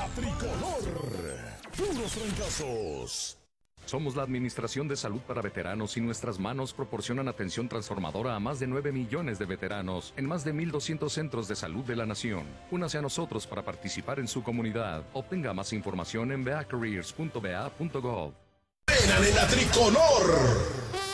La Tricolor. Puros fracasos. Somos la Administración de Salud para Veteranos y nuestras manos proporcionan atención transformadora a más de 9 millones de veteranos en más de 1,200 centros de salud de la nación. Únase a nosotros para participar en su comunidad. Obtenga más información en beacareers.ba.gov. ¡Venan en la Tricolor!